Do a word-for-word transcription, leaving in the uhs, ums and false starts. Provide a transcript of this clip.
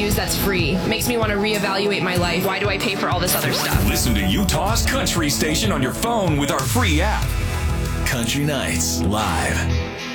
news that's free. Makes me want to reevaluate my life. Why do I pay for all this other stuff? Listen to Utah's country station on your phone with our free app. Country Nights Live.